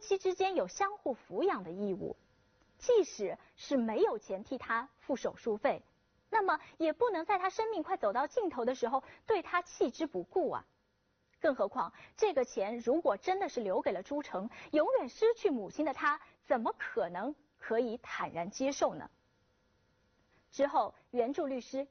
妻之间有相互抚养的义务，即使是没有钱替他付手术费，那么也不能在他生命快走到尽头的时候对他弃之不顾啊。更何况这个钱如果真的是留给了朱成，永远失去母亲的他怎么可能可以坦然接受呢？之后，原著律师